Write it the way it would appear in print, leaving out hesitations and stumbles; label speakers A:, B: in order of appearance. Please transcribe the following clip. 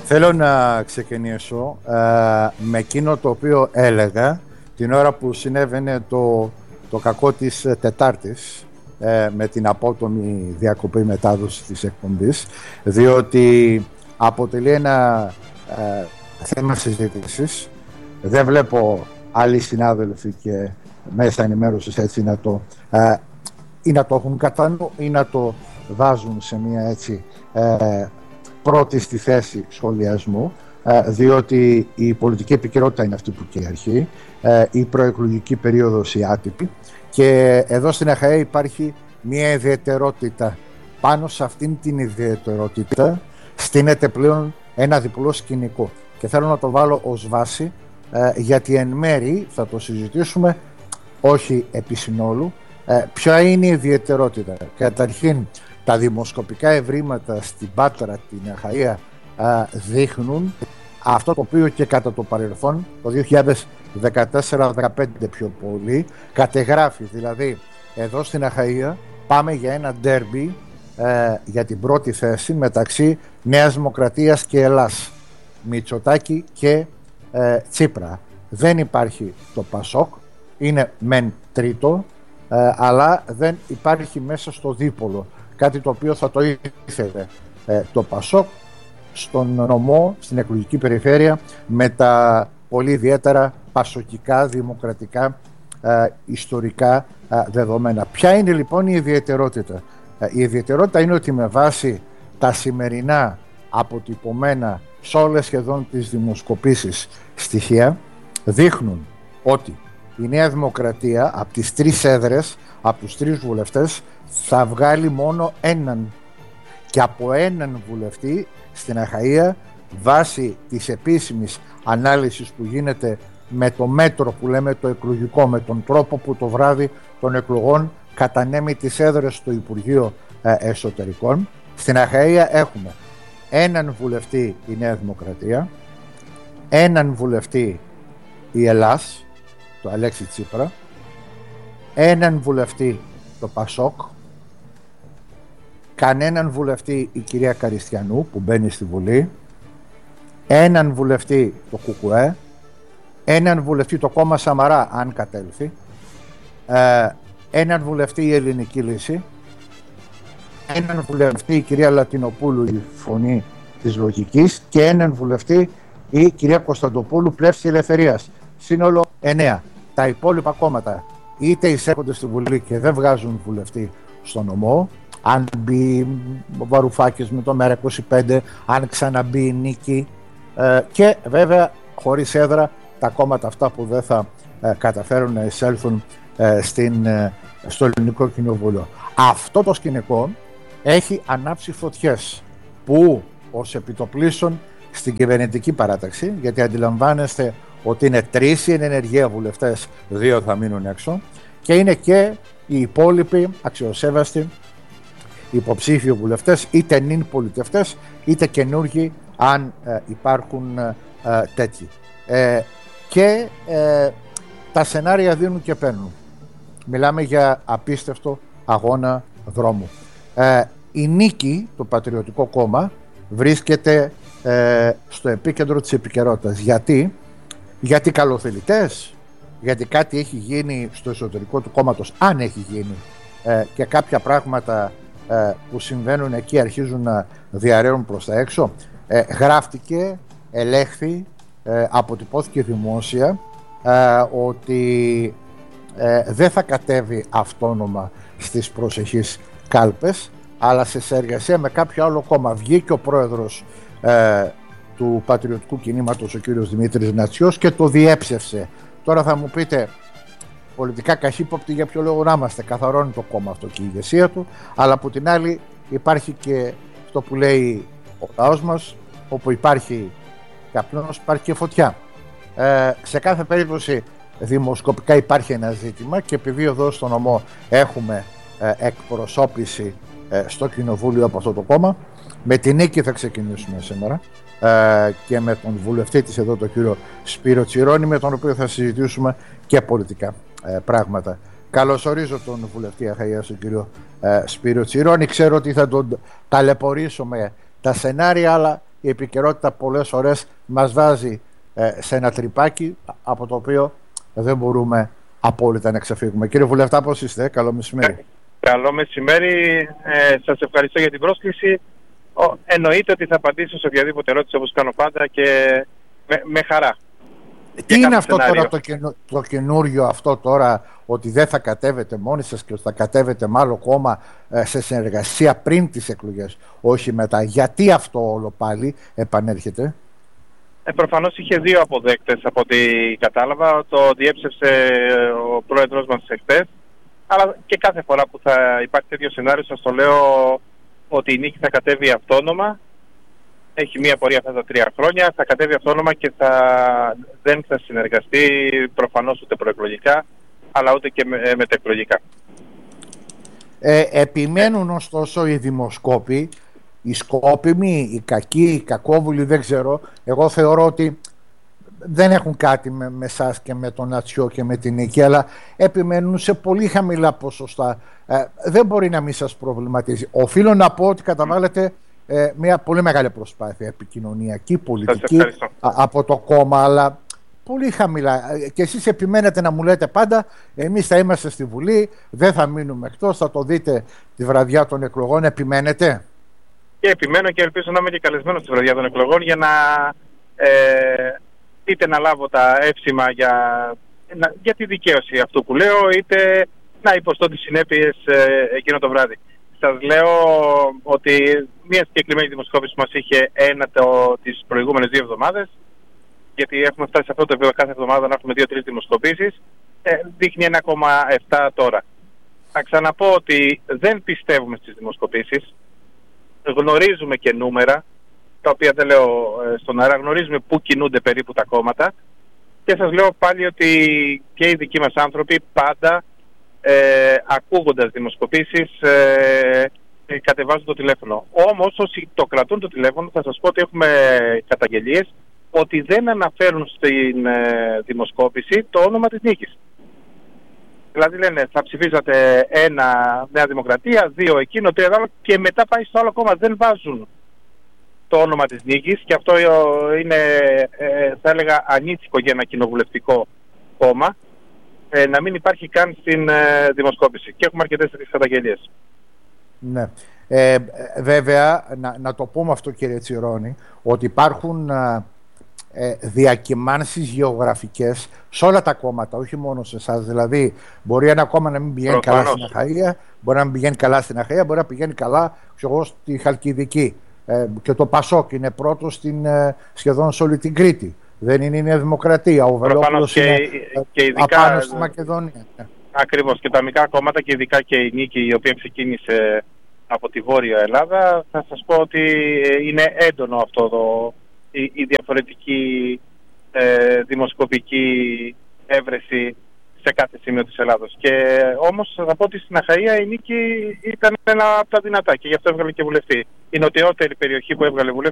A: Θέλω να ξεκινήσω με εκείνο το οποίο έλεγα την ώρα που συνέβαινε το κακό της Τετάρτης, με την απότομη διακοπή μετάδοση της εκπομπής, διότι αποτελεί ένα θέμα συζήτησης. Δεν βλέπω άλλοι συνάδελφοι και μέσα ενημέρωσης έτσι να το έχουν κατά νου ή να το βάζουν σε μια έτσι πρώτη στη θέση σχολιασμού, διότι η πολιτική επικαιρότητα είναι αυτή που κυριαρχεί, η προεκλογική περίοδος η άτυπη, και εδώ στην ΑΧΑΕ υπάρχει μια ιδιαιτερότητα. Πάνω σε αυτήν την ιδιαιτερότητα στείνεται πλέον ένα διπλό σκηνικό και θέλω να το βάλω ως βάση, γιατί εν μέρη θα το συζητήσουμε, όχι επί συνόλου. Ποια είναι η ιδιαιτερότητα? Καταρχήν, τα δημοσκοπικά ευρήματα στην Πάτρα, την Αχαΐα, δείχνουν αυτό το οποίο και κατά το παρελθόν, το 2014-2015 πιο πολύ, κατεγράφει. Δηλαδή, εδώ στην Αχαΐα πάμε για ένα ντέρμπι για την πρώτη θέση μεταξύ Νέας Δημοκρατίας και Ελλάς, Μητσοτάκη και Τσίπρα. Δεν υπάρχει το Πασόκ, είναι μεν τρίτο, αλλά δεν υπάρχει μέσα στο δίπολο, κάτι το οποίο θα το ήθελε το Πασόκ στον νομό, στην εκλογική περιφέρεια, με τα πολύ ιδιαίτερα πασοκικά, δημοκρατικά, ιστορικά δεδομένα. Ποια είναι λοιπόν η ιδιαιτερότητα? Η ιδιαιτερότητα είναι ότι με βάση τα σημερινά αποτυπωμένα σε όλες σχεδόν τις δημοσκοπήσεις στοιχεία, δείχνουν ότι η Νέα Δημοκρατία από τις 3 έδρες, από τους 3 βουλευτές, θα βγάλει μόνο έναν, και από έναν βουλευτή στην Αχαΐα, βάσει της επίσημης ανάλυσης που γίνεται με το μέτρο που λέμε το εκλογικό, με τον τρόπο που το βράδυ των εκλογών κατανέμει τις έδρες στο Υπουργείο Εσωτερικών. Στην Αχαΐα έχουμε έναν βουλευτή η Νέα Δημοκρατία, έναν βουλευτή η Ελλάς, το Αλέξη Τσίπρα, έναν βουλευτή το Πασόκ, κανέναν βουλευτή η κυρία Καριστιανού που μπαίνει στη Βουλή, έναν βουλευτή το ΚΚΕ, έναν βουλευτή το κόμμα Σαμαρά αν κατέλθει, έναν βουλευτή η Ελληνική Λύση, έναν βουλευτή η κυρία Λατινοπούλου η Φωνή της Λογικής και έναν βουλευτή η κυρία Κωνσταντοπούλου Πλεύση Ελευθερίας. Σύνολο 9. Τα υπόλοιπα κόμματα είτε εισέρχονται στη Βουλή και δεν βγάζουν βουλευτή στο νομό, αν μπει ο Βαρουφάκης με το ΜΕΡΑ25, αν ξαναμπεί η Νίκη, και βέβαια χωρίς έδρα τα κόμματα αυτά που δεν θα καταφέρουν να εισέλθουν στο Ελληνικό Κοινοβούλιο. Αυτό το σκηνικό έχει ανάψει φωτιές που ως επιτοπλίστων στην κυβερνητική παράταξη, γιατί αντιλαμβάνεστε ότι είναι 3 οι ενεργεία βουλευτές, 2 θα μείνουν έξω, και είναι και οι υπόλοιποι αξιοσέβαστοι υποψήφιοι βουλευτές, είτε νυν πολιτευτές είτε καινούργοι αν υπάρχουν τέτοιοι, και τα σενάρια δίνουν και παίρνουν. Μιλάμε για απίστευτο αγώνα δρόμου. Η Νίκη, το Πατριωτικό Κόμμα, βρίσκεται στο επίκεντρο της επικαιρότητας. Γιατί καλοθελητές, γιατί κάτι έχει γίνει στο εσωτερικό του κόμματος, αν έχει γίνει, και κάποια πράγματα που συμβαίνουν εκεί αρχίζουν να διαρρέουν προς τα έξω. Γράφτηκε, ελέγχθη, αποτυπώθηκε δημόσια ότι δεν θα κατέβει αυτόνομα στις προσεχείς κάλπες, αλλά σε συνεργασία με κάποιο άλλο κόμμα. Βγήκε ο πρόεδρος του Πατριωτικού Κινήματος, ο κύριος Δημήτρης Νατσιός, και το διέψευσε. Τώρα θα μου πείτε, πολιτικά καχύποπτοι, για ποιο λόγο να είμαστε? Καθαρώνει το κόμμα αυτό και η ηγεσία του, αλλά από την άλλη υπάρχει και αυτό που λέει ο λαός μας, όπου υπάρχει καπνός, υπάρχει και φωτιά. Σε κάθε περίπτωση δημοσκοπικά υπάρχει ένα ζήτημα, και επειδή εδώ στο νομό έχουμε εκπροσώπηση στο κοινοβούλιο από αυτό το κόμμα, με την Νίκη θα ξεκινήσουμε σήμερα, και με τον βουλευτή της εδώ, τον κύριο Σπύρο Τσιρόνη, με τον οποίο θα συζητήσουμε και πολιτικά πράγματα. Καλωσορίζω τον βουλευτή Αχαΐας, τον κύριο Σπύρο Τσιρόνη. Ξέρω ότι θα τον ταλαιπωρήσω με τα σενάρια, αλλά η επικαιρότητα πολλές φορές μας βάζει σε ένα τρυπάκι από το οποίο δεν μπορούμε απόλυτα να ξεφύγουμε. Κύριε Βουλευτά, πώς είστε? Καλό μεσημέρι.
B: Καλό μεσημέρι. Σας ευχαριστώ για την πρόσκληση. Εννοείται ότι θα απαντήσω σε οποιαδήποτε ερώτηση, όπως κάνω πάντα, και με χαρά.
A: Τι είναι αυτό τώρα το καινούριο αυτό τώρα, ότι δεν θα κατέβετε μόνοι σας και θα κατέβετε με άλλο κόμμα σε συνεργασία πριν τις εκλογές, όχι μετά? Γιατί αυτό όλο πάλι επανέρχεται?
B: Προφανώς είχε δύο αποδέκτες από ό,τι κατάλαβα. Το διέψευσε ο πρόεδρος μας εχθές. Αλλά και κάθε φορά που θα υπάρχει τέτοιο σενάριο, σας το λέω ότι η νίκη θα κατέβει αυτόνομα. Έχει μία πορεία αυτά τα 3 χρόνια. Θα κατέβει αυτόνομα και δεν θα συνεργαστεί προφανώς ούτε προεκλογικά, αλλά ούτε και μετεκλογικά.
A: Επιμένουν ωστόσο οι δημοσκόποι, οι σκόπιμοι, οι κακοί, οι κακόβουλοι, δεν ξέρω. Εγώ θεωρώ ότι δεν έχουν κάτι με εσάς και με τον Ατσιό και με την Νίκη, αλλά επιμένουν σε πολύ χαμηλά ποσοστά. Δεν μπορεί να μην σας προβληματίζει. Οφείλω να πω ότι καταβάλλετε μια πολύ μεγάλη προσπάθεια επικοινωνιακή, πολιτική από το κόμμα, αλλά πολύ χαμηλά. Και εσείς επιμένετε να μου λέτε πάντα, εμείς θα είμαστε στη Βουλή, δεν θα μείνουμε εκτός, θα το δείτε τη βραδιά των εκλογών. Επιμένετε?
B: Και επιμένω και ελπίζω να είμαι και καλεσμένος τη βραδιά των εκλογών για να είτε να λάβω τα εύσημα για τη δικαίωση αυτού που λέω, είτε να υποστώ τις συνέπειες εκείνο το βράδυ. Σας λέω ότι μια συγκεκριμένη δημοσκόπηση που μας είχε τις προηγούμενες 2 εβδομάδες, γιατί έχουμε φτάσει σε αυτό το επίπεδο κάθε εβδομάδα να έχουμε 2-3 δημοσκοπήσεις, δείχνει 1,7 τώρα. Θα ξαναπώ ότι δεν πιστεύουμε στις δημοσκοπήσεις. Γνωρίζουμε και νούμερα, τα οποία δεν λέω στον αέρα, γνωρίζουμε πού κινούνται περίπου τα κόμματα, και σας λέω πάλι ότι και οι δικοί μας άνθρωποι πάντα ακούγοντας δημοσκοπήσεις κατεβάζουν το τηλέφωνο. Όμως όσοι το κρατούν το τηλέφωνο, θα σας πω ότι έχουμε καταγγελίες ότι δεν αναφέρουν στην δημοσκόπηση το όνομα της νίκης. Δηλαδή λένε θα ψηφίζατε 1 Νέα Δημοκρατία, 2 εκείνο, 3 άλλο, και μετά πάει στο άλλο κόμμα. Δεν βάζουν το όνομα της νίκης, και αυτό είναι θα έλεγα ανήθικο για ένα κοινοβουλευτικό κόμμα, να μην υπάρχει καν στην δημοσκόπηση, και έχουμε αρκετές τέτοιες καταγγελίες.
A: Ναι. Βέβαια να το πούμε αυτό, κύριε Τσιρόνη, ότι υπάρχουν διακυμάνσεις γεωγραφικές σε όλα τα κόμματα, όχι μόνο σε εσάς. Δηλαδή μπορεί ένα κόμμα να μην πηγαίνει καλά στην Αχαΐα, μπορεί να μην πηγαίνει καλά στην Αχαΐα, μπορεί να πηγαίνει καλά στη Χαλκιδική, και το Πασόκ είναι πρώτο σχεδόν σε όλη την Κρήτη. Δεν είναι η Νέα Δημοκρατία. Ο Βελόπουλος είναι απάνω στη Μακεδονία.
B: Ακριβώς, και τα μικρά κόμματα, και ειδικά και η Νίκη, η οποία ξεκίνησε από τη Βόρεια Ελλάδα, θα σας πω ότι είναι έντονο αυτό η διαφορετική δημοσκοπική έβρεση σε κάθε σημείο της Ελλάδος. Και όμως θα πω ότι στην Αχαΐα η Νίκη ήταν ένα από τα δυνατά, και γι' αυτό έβγαλε και βουλευτή. Η νοτιότερη περιοχή που έβγαλε βουλευτή